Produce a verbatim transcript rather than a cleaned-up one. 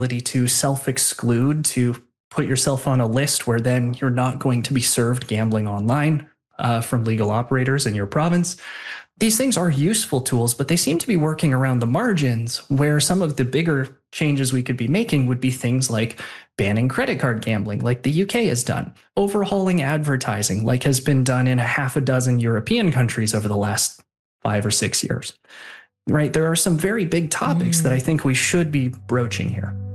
ability to self-exclude, to put yourself on a list where then you're not going to be served gambling online uh, from legal operators in your province. These things are useful tools, but they seem to be working around the margins, where some of the bigger changes we could be making would be things like banning credit card gambling, like the U K has done, overhauling advertising, like has been done in a half a dozen European countries over the last five or six years. Right? There are some very big topics mm. that I think we should be broaching here.